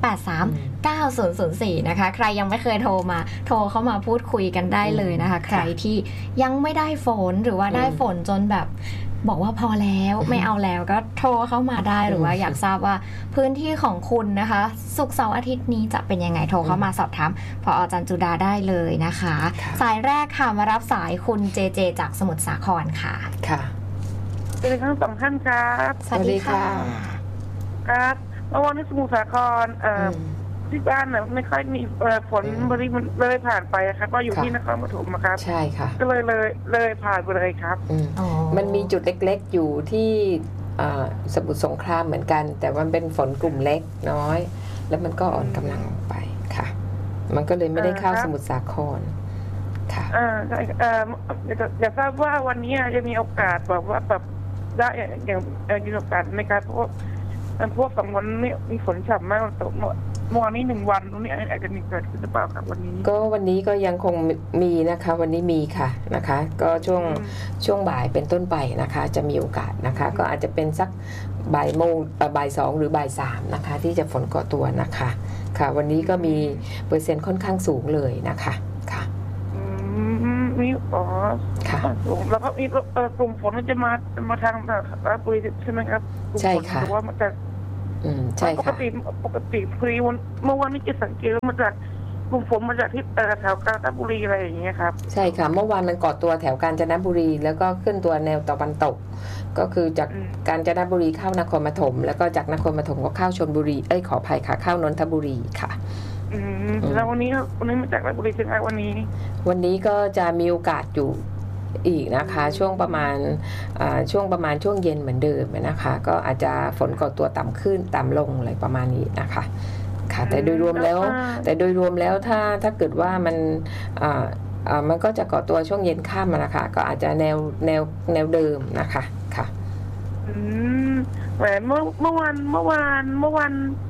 S10: 023839004นะคะใครยังไม่เคยโทรเข้ามาพูดคุยกันได้เลยนะคะใครที่ยังไม่ได้ฝนหรือว่าได้ฝนจนแบบบอกว่าพอแล้วไม่เอาแล้วก็โทรเข้ามาได้หรือว่าอยากทราบว่าพื้นที่ของคุณนะคะศุกร์เสาร์อาทิตย์นี้จะเป็นยังไงโทรเข้ามาสอบถามผอ.จันจุดาได้เลยนะคะสายแรกค่ะมารับสายคุณเจเจจากสมุทรสาครค่ะ
S11: ค่ะ
S12: สวัสดีทั้ง2 ท่านครับ
S10: สวัสดีค่ะ
S12: ครับเมื่อวานที่สมุทรสาครที่บ้านไม่ค่อยมีฝนบริมันเลยผ่านไปครับก็อยู่ที่นครปฐมครับ
S11: ใช่ค่ะ
S12: ก็เลยผ่านไปเลยครับ
S11: มันมีจุดเล็กๆอยู่ที่สมุทรสงครามเหมือนกันแต่มันเป็นฝนกลุ่มเล็กน้อยแล้วมันก็อ่อนกำลังลงไปค่ะมันก็เลยไม่ได้เข้าสมุทรสาครค่ะ
S12: อยากทราบว่าวันนี้จะมีโอกาสแบบได้อย่างมีโอกาสในการพวก2 วันนี้มีฝนฉ่ำมากตกเมื่อวานนี้1 วันตรงนี้อาจจะมีเกิดขึ้นหรือเปล่าครับวันนี้
S11: ก็วันนี้ก็ยังคงมีนะคะวันนี้มีค่ะนะคะก็ช่วงบ่ายเป็นต้นไปนะคะจะมีโอกาสนะคะก็อาจจะเป็นสักบ่าย 2หรือบ่าย 3นะคะที่จะฝนก่อตัวนะคะค่ะวันนี้ก็มีเปอร์เซ็นต์ค่อนข้างสูงเลยนะคะค่ะ
S12: มีค่ะแล้วก็มีกลุ่มฝนจะมาทางราชบุรีใช่ไหมครับ
S11: ใช่ค่ะ
S12: ว่ามันจะ
S11: ใช่ค่ะ
S12: ปกติพอดีเมื่อวานนี้จะสังเกตว่ามาจากกลุ่มฝนมาจากที่แถวกาญจนบุรีอะไรอย่างเงี้ยครับ
S11: ใช่ค่ะเมื่อวานมันก่อตัวแถวกาญจนบุรีแล้วก็ขึ้นตัวแนวตะวันตกก็คือจากกาญจนบุรีเข้านครปฐมแล้วก็จากนครปฐมก็เข้าชลบุรีขออภัยค่ะเข้านนทบุรีค่ะ
S12: แล้ววันนี้มาจากราชบุรีถึงวัน
S11: นี้ก็จะมีโอกาสอยู่อีกนะคะช่วงประมาณช่วงเย็นเหมือนเดิมนะคะก็อาจจะฝนก่อตัวต่ำขึ้นต่ำลงอะไรประมาณนี้นะคะค่ะแต่โดยรวมแล้วถ้าเกิดว่ามันก็จะก่อตัวช่วงเย็นค่ำนะคะก็อาจจะแนวเดิมนะคะค่ะ
S12: แหมเมื่อวัน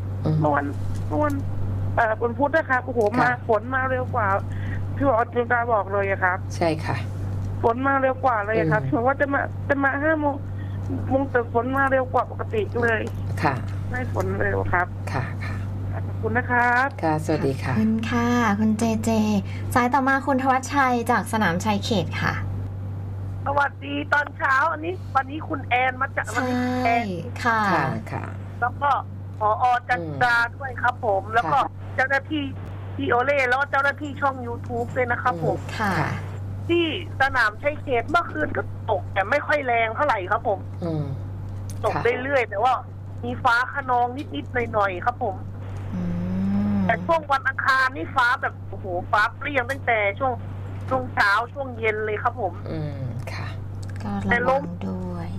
S12: พุธนะครับโอ้โหมาฝนมาเร็วกว่าที่ว่าจุฬาบอกเลยครับ
S11: ใช่ค่ะ
S12: ฝนมาเร็วกว่าเลยครับถึงว่าจะมา5 โมงแต่ฝนมาเร็วกว่าปกติเลย
S11: ค่ะ
S12: ไม่ฝนเร็วครับ
S11: ค่ะ
S12: ขอบคุณนะครับ
S11: ค่ะสวัสดีค่ะ
S10: ขอบคุณค่ะคุณเจเจสายต่อมาคุณธวัชชัยจากสนามชัยเขตค่ะ
S12: สวัสดีตอนเช้าวันนี้คุณแอนมาจากวันนี้แอน
S10: ค่ะ
S12: แล้วก็ผอ.จันดาด้วยครับผมแล้วก็เจ้าหน้าที่พี่โอเล่แล้วเจ้าหน้าที่ช่อง YouTube ด้วยนะครับผม
S10: ค่ะ
S12: ที่สนามชัยเขตเมื่อคืนก็ตกแต่ไม่ค่อยแรงเท่าไหร่ครับผมตกเรื่อยๆแต่ว่ามีฟ้าคะนองนิดๆหน่อยๆครับผมแต่ช่วงวันอังคารนี่ฟ้าแบบโอ้โหฟ้าเปรี้ยงตั้งแต่ช่วงเช้าช่วงเย็นเลยครับผม
S10: ค่ะก็ระวังด้วยนะคะ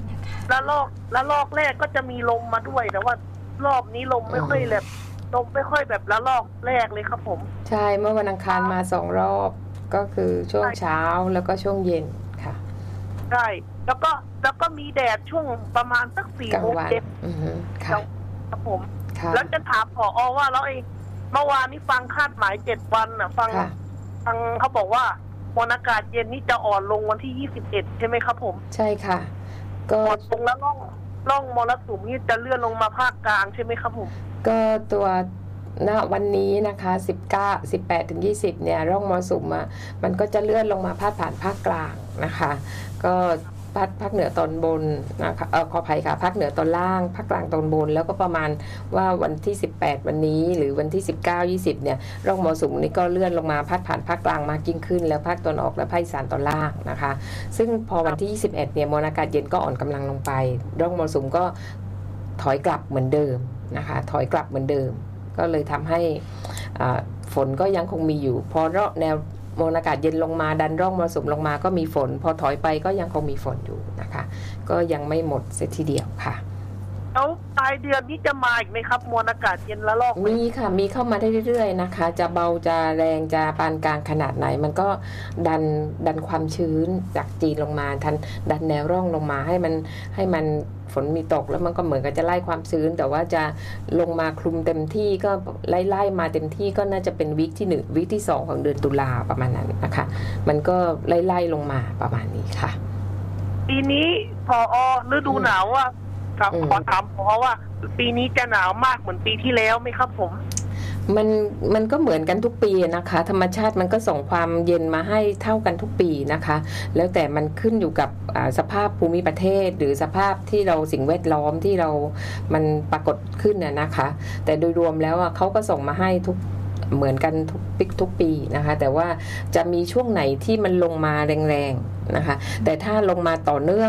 S12: ละลอกแรกก็จะมีลมมาด้วยแต่ว่ารอบนี้ลมไม่ค่อยแบบละลอกแรกเลยครับผม
S11: ใช่เมื่อวันอังคารมา2 รอบก็คือช่วงเช้าแล้วก็ช่วงเย็นค่ะ
S12: ใช่แล้วก็มีแดดช่วงประมาณสัก4 โมงเย็นครับผมแล้วจะถามผอ.ว่าแล้วเมื่อวานนี้ฟังคาดหมาย7 วันน่ะฟังเขาบอกว่ามวลอากาศเย็นนี่จะอ่อนลงวันที่21ใช่ไหมครับผม
S11: ใช่ค่ะก็
S12: ตรงแล้วร่องมรสุมนี่จะเลื่อนลงมาภาคกลางใช่ไหมครับผม
S11: ก็ตัวณวันนี้นะคะ19 18ถึง20เนี่ยร่องมรสุมมันก็จะเลื่อนลงมาพาดผ่านภาคกลางนะคะก็ภาคเหนือตอนบนนะคะขออภัยค่ะภาคเหนือตอนล่างภาคกลางตอนบนแล้วก็ประมาณว่าวันที่18วันนี้หรือวันที่19 20เนี่ยร่องมรสุมนี้ก็เลื่อนลงมาพาดผ่านภาคกลางมากยิ่งขึ้นแล้วภาคตะวันออกและภาคอีสานตอนล่างนะคะซึ่งพอวันที่21เนี่ยมวลอากาศเย็นก็อ่อนกำลังลงไปร่องมรสุมก็ถอยกลับเหมือนเดิมนะคะถอยกลับเหมือนเดิมก็เลยทำให้ฝนก็ยังคงมีอยู่พอแนวมวลอากาศเย็นลงมาดันร่องมรสุมลงมาก็มีฝนพอถอยไปก็ยังคงมีฝนอยู่นะคะก็ยังไม่หมดเสียทีเดียวค่ะ
S12: แล้วปลายเดือนนี้จะมาอีกไหมครับมวลอากาศเย็นละลอก
S11: มีค่ะมีเข้ามาได้เรื่อยๆนะคะจะเบาจะแรงจะปานกลางขนาดไหนมันก็ดันความชื้นจากจีนลงมาดันแนวร่องลงมาให้มันฝนมีตกแล้วมันก็เหมือนกับจะไล่ความชื้นแต่ว่าจะลงมาคลุมเต็มที่ก็ไล่มาเต็มที่ก็น่าจะเป็นวีคที่1วีคที่2ของเดือนตุลาประมาณนั้นนะคะมันก็ไล่ลงมาประมาณนี้ค่ะ
S12: ปีนี้พอฤดูหนาวว่าขอถามเพราะว่าปีนี้จะหนาวมากเหมือนปีที่แล้วไหมครับผม
S11: มันก็เหมือนกันทุกปีนะคะธรรมชาติมันก็ส่งความเย็นมาให้เท่ากันทุกปีนะคะแล้วแต่มันขึ้นอยู่กับสภาพภูมิประเทศหรือสภาพที่เราสิ่งแวดล้อมที่มันปรากฏขึ้นนะคะแต่โดยรวมแล้วเขาก็ส่งมาให้เหมือนกันทุกปีนะคะแต่ว่าจะมีช่วงไหนที่มันลงมาแรงๆนะคะแต่ถ้าลงมาต่อเนื่อง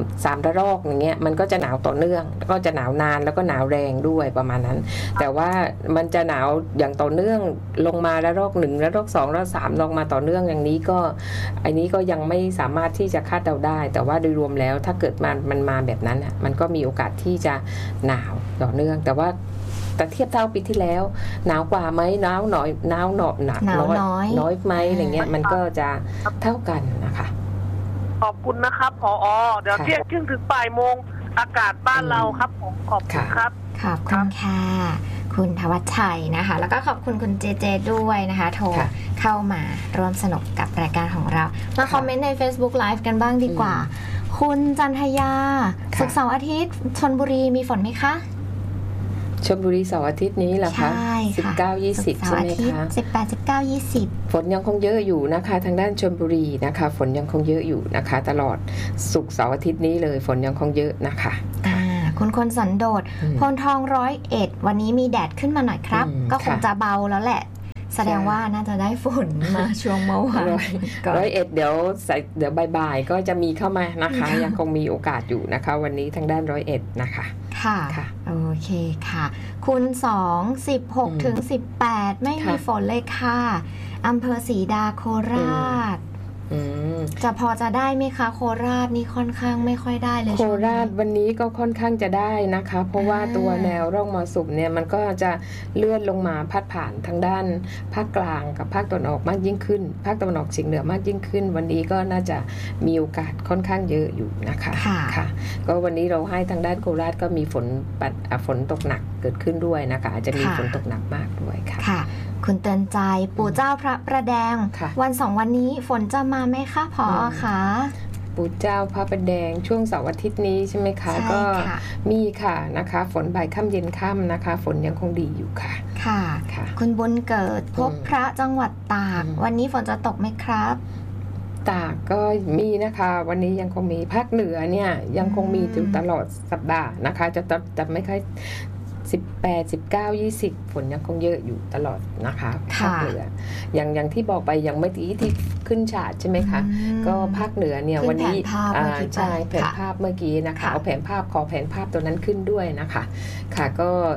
S11: 3ระลอกอย่างเงี้ยมันก็จะหนาวต่อเนื่องแล้วก็จะหนาวนานแล้วก็หนาวแรงด้วยประมาณนั้นแต่ว่ามันจะหนาวอย่างต่อเนื่องลงมาระลอก1ระลอก2ระลอก3ลงมาต่อเนื่องอย่างนี้ก็อันนี้ก็ยังไม่สามารถที่จะคาดเดาได้แต่ว่าโดยรวมแล้วถ้าเกิดมันมาแบบนั้นมันก็มีโอกาสที่จะหนาวต่อเนื่องแต่ว่าแต่เทียบเท่าปีที่แล้วหนาวกว่าไหมหนาวน้อยน้อยไหมอะไรเงี้ยมันก็จะเท่ากันนะคะ
S12: ขอบคุณนะครับผอ.เดี๋ยวเที่ยงถึงบ่ายโมงอากาศบ้านเราครับผมขอบคุณครับ
S10: ขอบคุณค่ะคุณธวัชชัยนะคะแล้วก็ขอบคุณคุณเจด้วยนะคะโทรเข้ามาร่วมสนุกกับรายการของเรามาคอมเมนต์ใน Facebook Live กันบ้างดีกว่าคุณจันทยาศุกร์เสาร์อาทิตย์ชลบุรีมีฝนไหมคะ
S11: ชลบุรีเสาร์อาทิตย์นี้เหรอคะ19 20ใช่ไหมคะ
S10: 18 19 20
S11: ฝนยังคงเยอะอยู่นะคะทางด้านชลบุรีนะคะฝนยังคงเยอะอยู่นะคะตลอดศุกร์เสาร์อาทิตย์นี้เลยฝนยังคงเยอะนะคะ
S10: คุณคนสันโดษพลทอง101วันนี้มีแดดขึ้นมาหน่อยครับก็คงจะเบาแล้วแหละแสดงว่าน่าจะได้ฝนมาช่วงเมื่อวาน
S11: 101เดี๋ยวบ่ายๆก็จะมีเข้ามานะคะยังคงมีโอกาสอยู่นะคะวันนี้ทางด้าน101นะคะ
S10: ค่ะโอเคค่ะคุณ2 16ถึง18ไม่มีฝนเลยค่ะอำเภอศรีดาโคราชจะพอจะได้ไหมคะโคราชนี่ค่อนข้างไม่ค่อยได้เลย
S11: โคราชวันนี้ก็ค่อนข้างจะได้นะคะเพราะว่าตัวแนวร่องมรสุมเนี่ยมันก็จะเลื่อนลงมาพัดผ่านทางด้านภาคกลางกับภาคตะวันออกมากยิ่งขึ้นภาคตะวันออกเฉียงเหนือมากยิ่งขึ้นวันนี้ก็น่าจะมีโอกาสค่อนข้างเยอะอยู่นะคะค่ะก็วันนี้เราให้ทางด้านโคราชก็มีฝนตกหนักเกิดขึ้นด้วยนะคะอาจจะมีฝนตกหนักมากด้วย
S10: ค่ะคุณเตือนใจปู่เจ้าพระประแดงวัน2วันนี้ฝนจะมาไหมคะผอ.คะ
S11: ปู่เจ้าพระประแดงช่วงเสาร์อาทิตย์นี้ใช่ไหมคะก็มีค่ะนะคะฝนบ่ายค่ำเย็นค่ำนะคะฝนยังคงดีอยู่ค่ะ
S10: ค่ะคุณบุญเกิดพบพระจังหวัดตากวันนี้ฝนจะตกไหมครับ
S11: ตากก็มีนะคะวันนี้ยังคงมีภาคเหนือเนี่ยยังคงมีอยู่ตลอดสัปดาห์นะคะจะไม่ค่อย18 19 20ฝนยังคงเยอะอยู่ตลอดนะคะภาคเหนืออย่างที่บอกไปอย่างเมื่อกี้ที่ขึ้นฉากใช่ไหมคะก็ภาคเหนือเนี่ยวันนี้ใช่แผนภาพเมื่อกี้นะคะเอาขอแผนภาพตัวนั้นขึ้นด้วยนะคะค่ะก็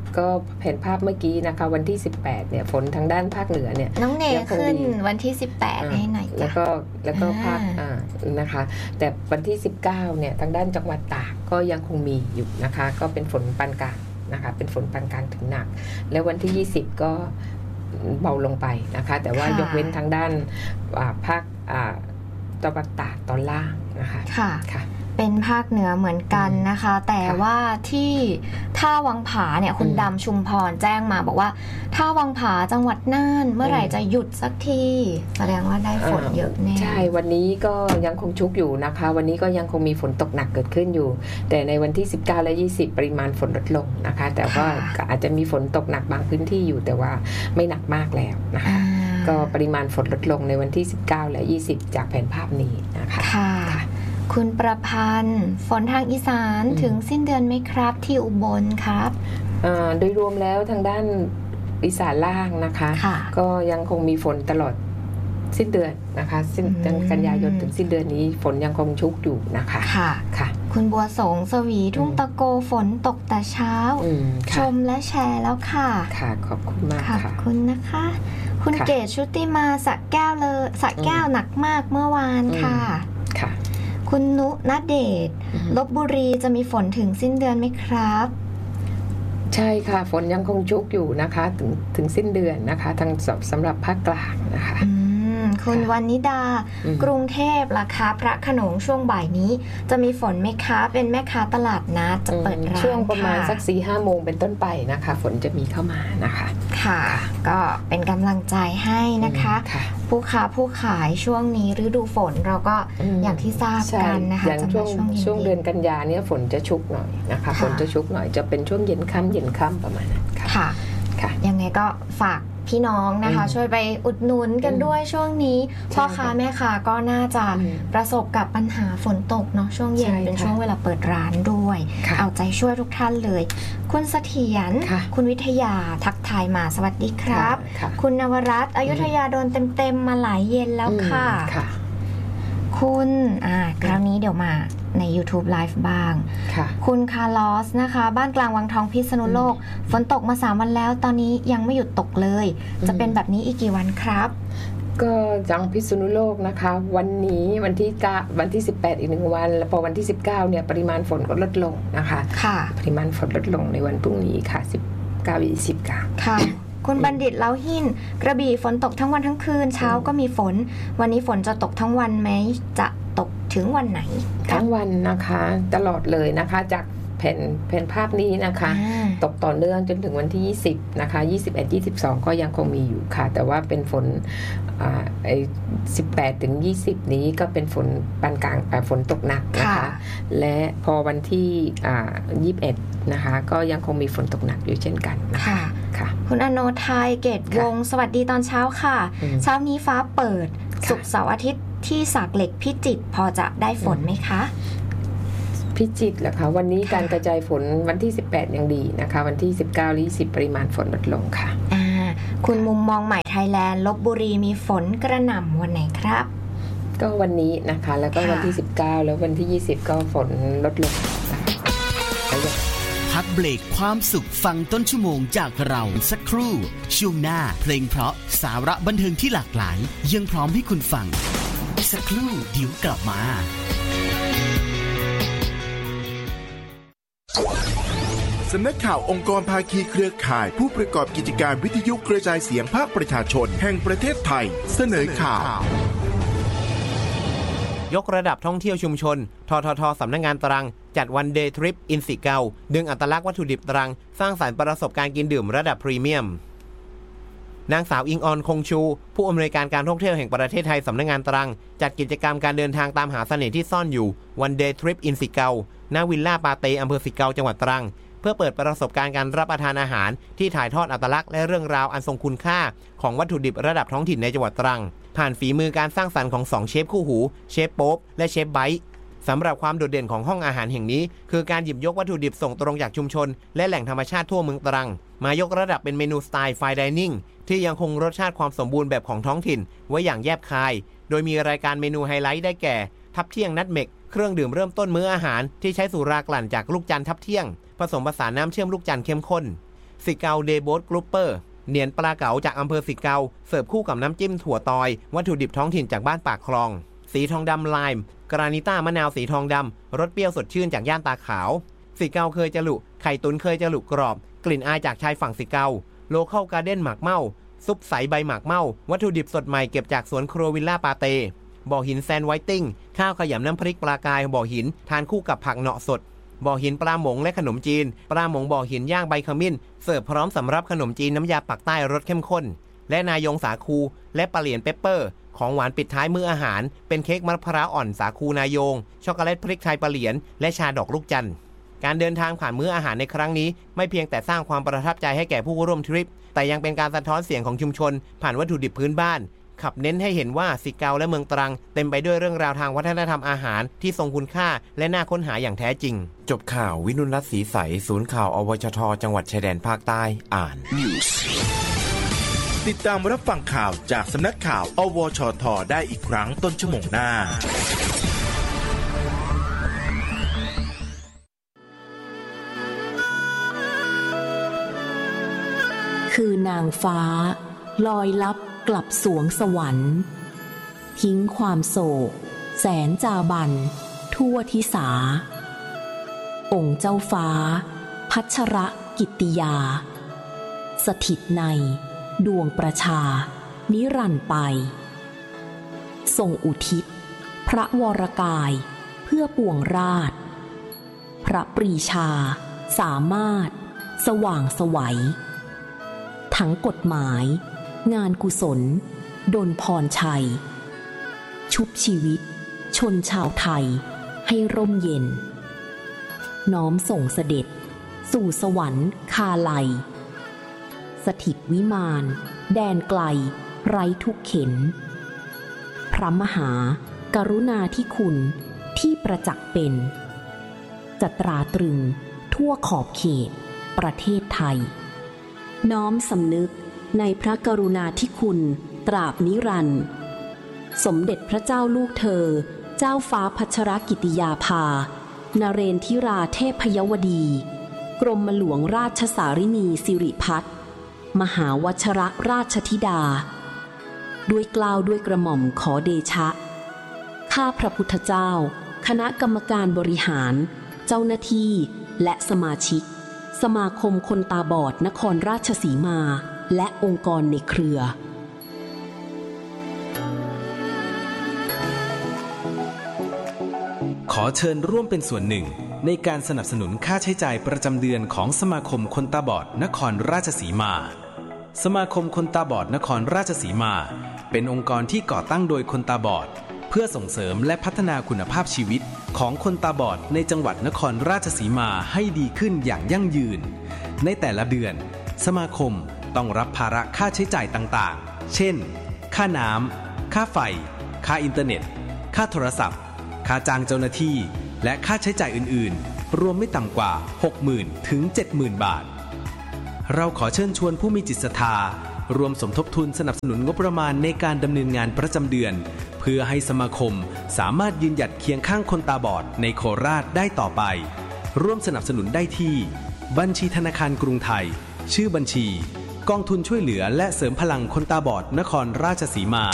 S11: ก็แผนภาพเมื่อกี้นะคะวันที่18เนี่ยฝนทางด้านภาคเหนือเนี่ย
S10: น้องเนขึ้นวันที่18ให้หน่อย
S11: แล้วก็ภาคนะคะแต่วันที่19เนี่ยทางด้านจังหวัดตากก็ยังคงมีอยู่นะคะก็เป็นฝนปานกลางนะคะเป็นฝนปานกลางถึงหนักแล้ววันที่20ก็เบาลงไปนะคะแต่ว่ายกเว้นทางด้านภาคตะวันตกตอนล่างนะคะค่ะ
S10: เป็นภาคเหนือเหมือนกันนะคะแต่ว่าที่ท่าวังผาเนี่ยคุณดำชุมพรแจ้งมาบอกว่าท่าวังผาจังหวัดน่านเมื่อไหร่จะหยุดสักทีแสดงว่าได้ฝนเยอะแน่
S11: ใช่วันนี้ก็ยังคงชุกอยู่นะคะวันนี้ก็ยังคงมีฝนตกหนักเกิดขึ้นอยู่แต่ในวันที่19และ20ปริมาณฝนลดลงนะคะแต่ว่าอาจจะมีฝนตกหนักบางพื้นที่อยู่แต่ว่าไม่หนักมากแล้วนะคะก็ปริมาณฝนลดลงในวันที่19และ20จากแผนภาพนี้นะคะ
S10: คุณประพันธ์ฝนทางอีสานถึงสิ้นเดือนไหมครับที่อุบลครับ
S11: โดยรวมแล้วทางด้านอีสานล่างนะคะก็ยังคงมีฝนตลอดสิ้นเดือนนะคะสิ้นเดือนกันยายนถึงสิ้นเดือนนี้ฝนยังคงชุกอยู่นะคะ
S10: ค่ะคุณบัวสงสวีทุ่งตะโกฝนตกแต่เช้าชมและแชร์แล้วค่ะ
S11: ขอบคุณมาก
S10: ขอบคุณนะคะคุณเกศชุติมาสระแก้วหนักมากเมื่อวานค่ะคุณนุณเดชลพบุรีจะมีฝนถึงสิ้นเดือนไหมครับ
S11: ใช่ค่ะฝนยังคงชุกอยู่นะคะถึงสิ้นเดือนนะคะทางสำหรับภาคกลางนะคะ
S10: คุณวรรณิดากรุงเทพราคาพระโขนงช่วงบ่ายนี้จะมีฝนไหมคะเป็นแม่ค้าตลาดนัดจะเปิดร้าน
S11: ช่วงประมาณสัก 4-5 โมงเป็นต้นไปนะคะฝนจะมีเข้ามานะคะ
S10: ค่ะก็เป็นกำลังใจให้นะคะผู้ค้าผู้ขายช่วงนี้ฤดูฝนเราก็อย่างที่ทราบกันนะคะ
S11: อย่างช่วงเดือนกันยาเนี่ยฝนจะชุกหน่อยนะคะฝนจะชุกหน่อยจะเป็นช่วงเย็นค่ำประมาณนั้น
S10: ค่ะยังไงก็ฝากพี่น้องนะคะช่วยไปอุดหนุนกันด้วยช่วงนี้พ่อค้าแม่ค้าก็น่าจะประสบกับปัญหาฝนตกเนาะช่วงเย็นเป็นช่วงเวลาเปิดร้านด้วยเอาใจช่วยทุกท่านเลยคุณเสถียรคุณวิทยาทักทายมาสวัสดีครับคุณนวรัตน์อยุธยาโดนเต็มมาหลายเย็นแล้วค่ะคุณคราวนี้เดี๋ยวมาใน YouTube Live บ้างคุณคาร์ลอสนะคะบ้านกลางวังทองพิษณุโลกฝนตกมา3 วันแล้วตอนนี้ยังไม่หยุดตกเลยจะเป็นแบบนี้อีกกี่วันครับ
S11: ก็จังพิษณุโลกนะคะวันนี้วันที่18อีก1วันแล้วพอวันที่19เนี่ยปริมาณฝนก็ลดลงนะคะปริมาณฝนลดลงในวันพรุ่งนี้ค่ะ19-20
S10: ค่ะคุณบัณฑิตเล้าหินกระบี่ฝนตกทั้งวันทั้งคืนเช้าก็มีฝนวันนี้ฝนจะตกทั้งวันไหมจะตกถึงวันไหน
S11: ทั้งวันนะคะตลอดเลยนะคะจากแผ่นภาพนี้นะคะตกต่อเนื่องจนถึงวันที่20นะคะ21-22ก็ยังคงมีอยู่ค่ะแต่ว่าเป็นฝน18 ถึง 20นี้ก็เป็นฝนปานกลางฝนตกหนักนะคะและพอวันที่21นะคะก็ยังคงมีฝนตกหนักอยู่เช่นกันนะคะ
S10: คุณอโนไทยเกตวงสวัสดีตอนเช้าค่ะเช้านี้ฟ้าเปิดศุกร์เสาร์อาทิตย์ที่สากเหล็กพิจิตรพอจะได้ฝนไหมคะ
S11: พิจิตรเหรอคะวันนี้การกระจายฝนวันที่18ยังดีนะคะวันที่19-20ปริมาณฝนลดลงค่ะ
S10: คุณมุมมองใหม่ไทยแลนด์ลพบุรีมีฝนกระหน่ำวันไหนครับ
S11: ก็วันนี้นะคะแล้วก็วันที่19แล้ววันที่20ก็ฝนลดลง
S13: พักเบรกความสุขฟังต้นชั่วโมงจากเราสักครู่ช่วงหน้าเพลงเพราะสาระบันเทิงที่หลากหลายยังพร้อมให้คุณฟังสักครู่เดี๋ยวกลับมา
S14: สำนักข่าวองค์กรภาคีเครือข่ายผู้ประกอบกิจการวิทยุกระจายเสียงภาคประชาชนแห่งประเทศไทยเสนอข่า
S15: วยกระดับท่องเที่ยวชุมชนททท.สำนักงานตรังจัดวันเดย์ทริปอินสิเกาดึงอัตลักษณ์วัตถุดิบตรังสร้างสรรค์ประสบการณ์กินดื่มระดับพรีเมียมนางสาวอิงออนคงชูผู้อำนวยการการท่องเที่ยวแห่งประเทศไทยสำนักงานตรังจัดกิจกรรมการเดินทางตามหาเสน่ห์ที่ซ่อนอยู่วันเดย์ทริปอินสิเกาณวิลล่าปาเตอำเภอสิเกาจังหวัดตรังเพื่อเปิดประสบการณ์การรับประทานอาหารที่ถ่ายทอดอัตลักษณ์และเรื่องราวอันทรงคุณค่าของวัตถุดิบระดับท้องถิ่นในจังหวัดตรังผ่านฝีมือการสร้างสรรค์ของ2เชฟคู่หูเชฟโป๊ปและเชฟไบท์สำหรับความโดดเด่นของห้องอาหารแห่งนี้คือการหยิบยกวัตถุดิบส่งตรงจากชุมชนและแหล่งธรรมชาติทั่วเมืองตรังมายกระดับเป็นเมนูสไตล์ไฟน์ไดนิ่งที่ยังคงรสชาติความสมบูรณ์แบบของท้องถิ่นไว้อย่างแยบคายโดยมีรายการเมนูไฮไลท์ได้แก่ทับเที่ยงนัดเมกเครื่องดื่มเริ่มต้นมื้ออาหารที่ใช้สุรากลั่นจากลูกจันทร์ทับเที่ยงผสมผสานน้ำเชื่อมลูกจันทร์เข้มข้นสิเกาเดย์โบ๊ทกรุ๊ปเปอร์เหนียนปลาเก๋าจากอำเภอสิเกาเสิร์ฟคู่กับน้ำจิ้มถั่วตอยวัตถุดิบท้องถิ่นจากบ้านปากคลองสีทองดำไลม์กรานิต้ามะนาวสีทองดำรสเปรี้ยวสดชื่นจากย่านตาขาวสิเกาเคยจะลุไข่ตุ๋นเคยจะลุกรอบกลิ่นอายจากชายฝั่งสิเกาโลคอลการ์เด้นหมากเม่าซุปใสใบหมากเม่าวัตถุดิบสดใหม่เก็บจากสวนครัววิลล่าปาเต้บ่อหินแซนไวติ้งข้าวขยำน้ำพริกปลากายบ่อหินทานคู่กับผักเหนาะสดบ่อหินปลาหมงและขนมจีนปลาหมงบ่อหินย่างใบขมิ้นเสิร์ฟพร้อมสำรับขนมจีนน้ำยาปักใต้รสเข้มข้นและนายงสาคูและปลาเหลียนเปปเปอร์ของหวานปิดท้ายมื้ออาหารเป็นเค้กมะพร้าวอ่อนสาคูนายงช็อกโกแลตพริกไทยปลาเหลียนและชาดอกลูกจันทร์การเดินทางผ่านมื้ออาหารในครั้งนี้ไม่เพียงแต่สร้างความประทับใจให้แก่ผู้ร่วมทริปแต่ยังเป็นการสะท้อนเสียงของชุมชนผ่านวัตถุดิบพื้นบ้านขับเน้นให้เห็นว่าสิเกาและเมืองตรังเต็มไปด้วยเรื่องราวทางวัฒนธรรมอาหารที่ทรงคุณค่าและน่าค้นหาอย่างแท้จริงจบข่าววินุรัตน์ศรีใสศูนย์ข่าวอวชทจังหวัดชายแดนภาคใต้อ่าน
S14: ติดตามรับฟังข่าวจากสำนักข่าวอวชทได้อีกครั้งต้นชั่วโมงหน้า
S1: คือนางฟ้าลอยลับกลับสวงสวรรค์ทิ้งความโศกแสนจาบันทั่วทิสาองค์เจ้าฟ้าพัชรกิตติยาสถิตในดวงประชานิรันดร์ไปทรงอุทิศพระวรกายเพื่อปวงราชพระปรีชาสามารถสว่างไสวทั้งกฎหมายงานกุศลดลพรชัยชุบชีวิตชนชาวไทยให้ร่มเย็นน้อมส่งเสด็จสู่สวรรค์คาไลสถิตวิมานแดนไกลไร้ทุกเข็นพระมหากรุณาธิคุณที่ประจักษ์เป็นจะตราตรึงทั่วขอบเขตประเทศไทยน้อมสำนึกในพระกรุณาธิคุณตราบนิรันดร์สมเด็จพระเจ้าลูกเธอเจ้าฟ้าพัชรกิติยาภานเรนทิราเทพยวดีกรมหลวงราชสารินีสิริพัฒน์มหาวชรราชธิดาด้วยเกล้าด้วยกระหม่อมขอเดชะข้าพระพุทธเจ้าคณะกรรมการบริหารเจ้าหน้าที่และสมาชิกสมาคมคนตาบอดนครราชสีมาและองค์กรในเครือ
S2: ขอเชิญร่วมเป็นส่วนหนึ่งในการสนับสนุนค่าใช้จ่ายประจำเดือนของสมาคมคนตาบอดนครราชสีมาสมาคมคนตาบอดนครราชสีมาเป็นองค์กรที่ก่อตั้งโดยคนตาบอดเพื่อส่งเสริมและพัฒนาคุณภาพชีวิตของคนตาบอดในจังหวัดนครราชสีมาให้ดีขึ้นอย่างยั่งยืนในแต่ละเดือนสมาคมต้องรับภาระค่าใช้จ่ายต่างๆเช่นค่าน้ำค่าไฟค่าอินเทอร์เน็ตค่าโทรศัพท์ค่าจ้างเจ้าหน้าที่และค่าใช้จ่ายอื่นๆรวมไม่ต่ำกว่า 60,000 ถึง 70,000 บาทเราขอเชิญชวนผู้มีจิตศรัทธารวมสมทบทุนสนับสนุนงบประมาณในการดำเนินงานประจำเดือนเพื่อให้สมาคมสามารถยืนหยัดเคียงข้างคนตาบอดในโคราชได้ต่อไปร่วมสนับสนุนได้ที่บัญชีธนาคารกรุงไทยชื่อบัญชีกองทุนช่วยเหลือและเสริมพลังคนตาบอดนครราชสีมา